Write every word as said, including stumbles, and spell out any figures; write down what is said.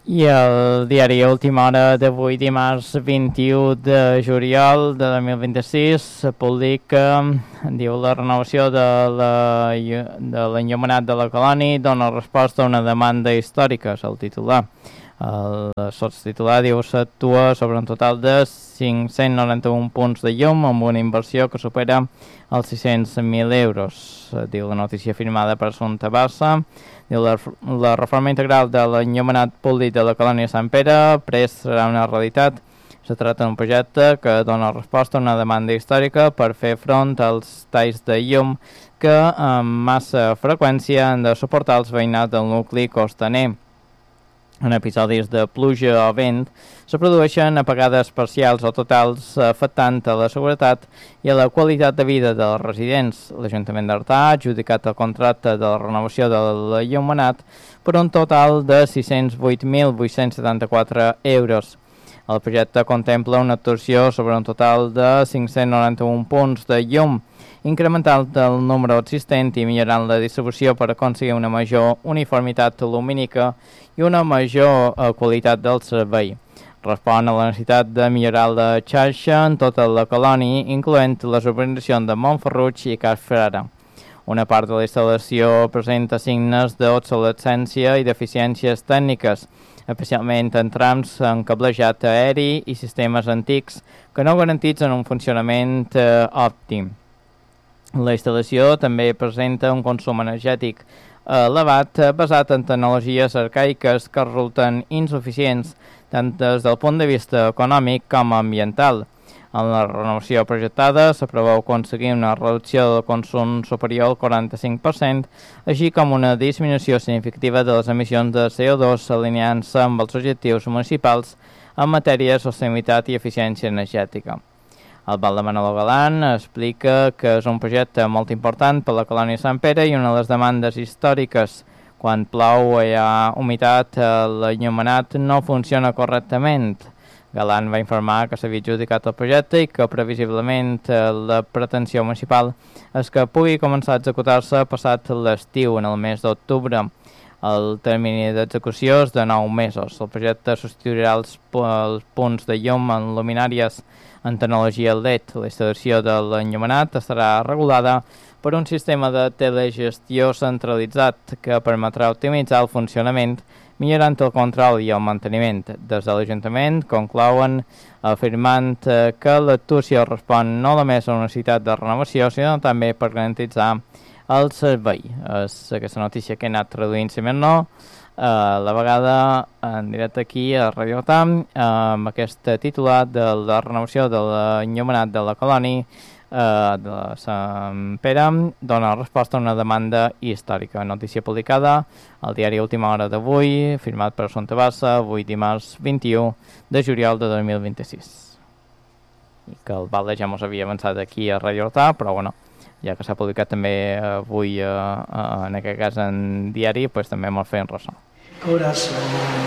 I el diari Última Hora d'avui, dimarts vint-i-u de juliol de dos mil vint-i-sis, publica, diu, la renovació de la, de l'enllumenat de la Colònia dona resposta a una demanda històrica, és el titular. El sotstitular diu s'actua sobre un total de cinc-cents noranta-un punts de llum amb una inversió que supera els sis-cents mil euros. Diu la notícia firmada per Assumpta Bassa. Diu la, la reforma integral de l'enllumenat públic de la colònia Sant Pere prest serà una realitat. Se tracta d'un projecte que dona resposta a una demanda històrica per fer front als talls de llum que amb massa freqüència han de suportar els veïnats del nucli costaner. En episodis de pluja o vent, se produeixen apagades parcials o totals afectant a la seguretat i a la qualitat de vida dels residents. L'Ajuntament d'Artà ha adjudicat el contracte de la renovació de l'enllumenat per un total de sis-cents vuit mil vuit-cents setanta-quatre euros. El projecte contempla una actuació sobre un total de cinc-cents noranta-un punts de llum, incrementant el número existent i millorant la distribució per aconseguir una major uniformitat lumínica i una major eh, qualitat del servei. Respon a la necessitat de millorar la xarxa en tota la colònia, incloent les urbanitzacions de Montferruig i Cas Frare. Una part de la instal·lació presenta signes d'obsolescència i deficiències tècniques, especialment en trams en cablejat aeri i sistemes antics que no garantitzen un funcionament eh, òptim. La instal·lació també presenta un consum energètic elevat basat en tecnologies arcaiques que resulten insuficients tant des del punt de vista econòmic com ambiental. En la renovació projectada s'aprova aconseguir una reducció del consum superior al quaranta-cinc per cent, així com una disminució significativa de les emissions de C O dos alineant-se amb els objectius municipals en matèria de sostenibilitat i eficiència energètica. El Val de Manolo Galán explica que és un projecte molt important per la colònia Sant Pere i una de les demandes històriques. Quan plou o hi ha humitat, l'enllumenat no funciona correctament. Galán va informar que s'havia adjudicat el projecte i que previsiblement la pretensió municipal és que pugui començar a executar-se passat l'estiu, en el mes d'octubre. El termini d'execució és de nou mesos. El projecte substituirà els, els punts de llum en luminàries en tecnologia L E D. La instal·lació de l'enllumenat estarà regulada per un sistema de telegestió centralitzat que permetrà optimitzar el funcionament, millorant el control i el manteniment. Des de l'Ajuntament conclouen afirmant que l'actuació respon no només a una necessitat de renovació, sinó també per garantitzar el servei. És aquesta notícia que he anat traduint, si més no, a la vegada en directe aquí a Radio Tam, amb aquest titular de la renovació de l'enllumenat de la colònia de Sant Pere dona resposta a una demanda històrica. Notícia publicada al diari Última Hora d'avui, firmat per Assumpta Bassa, avui dimarts vint-i-u de juliol de dos mil vint-i-sis. I que el Valde ja mos havia avançat aquí a Radio Tam, però bueno, ja que s'ha publicat també avui, eh, en aquest cas en diari, pues també mos feien ressò. Corazón.